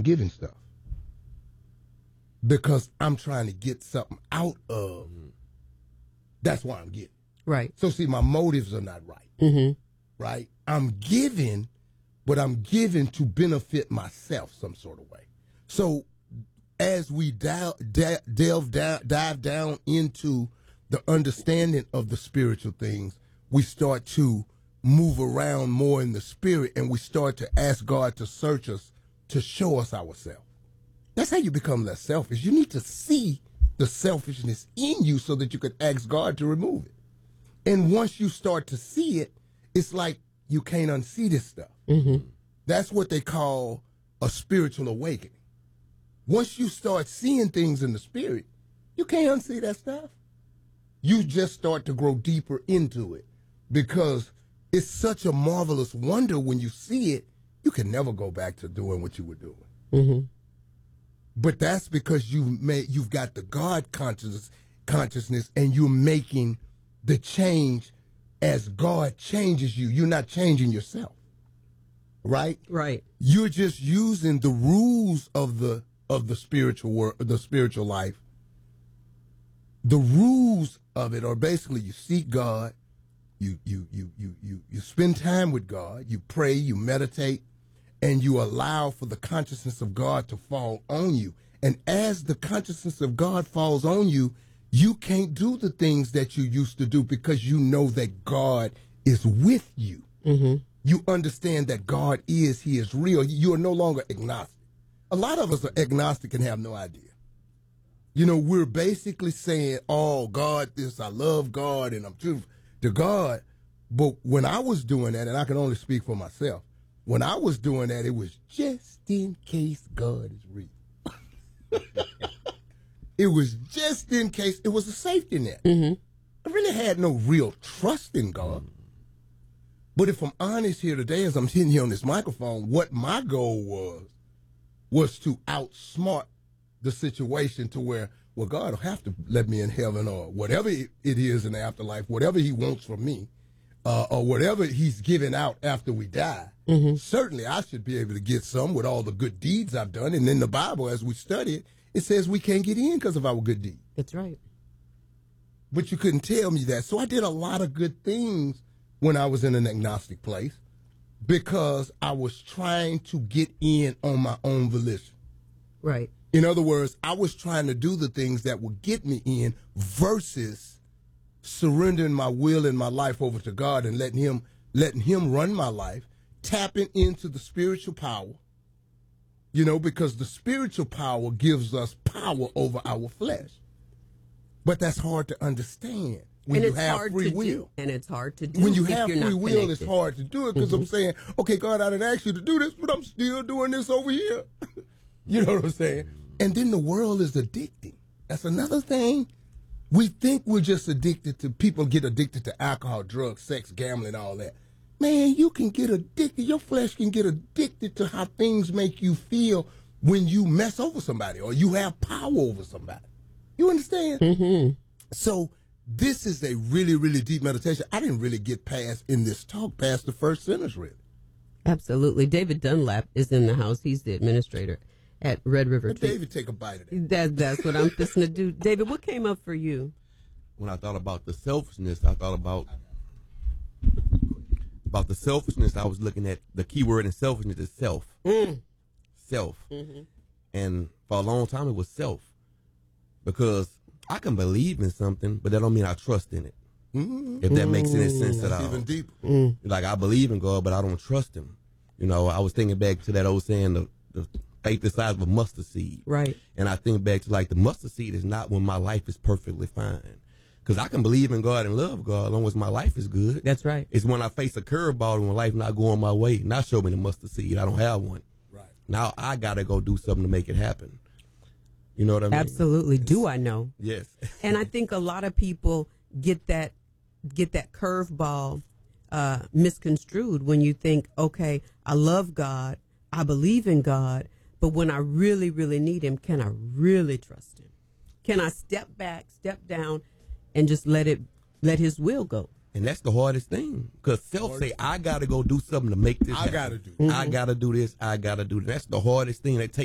giving stuff. Because I'm trying to get something out of. That's why I'm giving. Right. So see, my motives are not right. Mm-hmm. Right? I'm giving, but I'm giving to benefit myself some sort of way. So as we dive down into the understanding of the spiritual things, we start to move around more in the spirit, and we start to ask God to search us, to show us ourselves. That's how you become less selfish. You need to see the selfishness in you so that you can ask God to remove it. And once you start to see it, it's like you can't unsee this stuff. Mm-hmm. That's what they call a spiritual awakening. Once you start seeing things in the spirit, you can't unsee that stuff. You just start to grow deeper into it because it's such a marvelous wonder when you see it, you can never go back to doing what you were doing. Mm-hmm. But that's because you've got the God consciousness and you're making the change as God changes you. You're not changing yourself, right? Right. You're just using the rules of the spiritual world, the spiritual life. The rules of it are basically you seek God, you spend time with God, you pray, you meditate, and you allow for the consciousness of God to fall on you. And as the consciousness of God falls on you, you can't do the things that you used to do because you know that God is with you. Mm-hmm. You understand that God He is real. You are no longer agnostic. A lot of us are agnostic and have no idea. You know, we're basically saying, oh, God, this, I love God and I'm true to God. But when I was doing that, and I can only speak for myself, when I was doing that, it was just in case God is real. It was just in case. It was a safety net. Mm-hmm. I really had no real trust in God. But if I'm honest here today, as I'm sitting here on this microphone, what my goal was to outsmart the situation to where, well, God will have to let me in heaven or whatever it is in the afterlife, whatever He wants from me, or whatever He's giving out after we die. Mm-hmm. Certainly I should be able to get some with all the good deeds I've done. And in the Bible, as we study it, it says we can't get in because of our good deeds. That's right. But you couldn't tell me that. So I did a lot of good things when I was in an agnostic place because I was trying to get in on my own volition. Right. In other words, I was trying to do the things that would get me in versus surrendering my will and my life over to God and letting him run my life, tapping into the spiritual power, you know, because the spiritual power gives us power over our flesh. But that's hard to understand when you have free will. And it's hard to do. When you have free will, it's hard to do it because Mm-hmm. I'm saying, okay, God, I didn't ask you to do this, but I'm still doing this over here. You know what I'm saying? And then the world is addicting. That's another thing. We think we're just addicted to, people get addicted to alcohol, drugs, sex, gambling, all that. Man, you can get addicted. Your flesh can get addicted to how things make you feel when you mess over somebody or you have power over somebody. You understand? Mm-hmm. So this is a really, really deep meditation. I didn't really get past in this talk past the first sentence, really. Absolutely. David Dunlap is in the house. He's the administrator at Red River. David, take a bite of that. That's what I'm fixing to do. David, what came up for you? When I thought about the selfishness, I thought about the selfishness. I was looking at the key word in selfishness is self. Self. Mm-hmm. And for a long time it was self. Because I can believe in something, but that don't mean I trust in it. Mm-hmm. If that makes any sense at all. Even deeper. Like I believe in God, but I don't trust Him. You know, I was thinking back to that old saying, the faith the size of a mustard seed. Right. And I think back to like the mustard seed is not when my life is perfectly fine. Because I can believe in God and love God as long as my life is good. That's right. It's when I face a curveball and when life not going my way. Now show me the mustard seed. I don't have one. Right. Now I got to go do something to make it happen. You know what I mean? Absolutely. Do I know? Yes. And I think a lot of people get that curveball misconstrued when you think, okay, I love God, I believe in God, but when I really, really need Him, can I really trust Him? Can I step back, step down, and just let His will go? And that's the hardest thing. Because self say, I got to go do something to make this happen. I got to do I got to do this. I got to do that. That's the hardest thing. That takes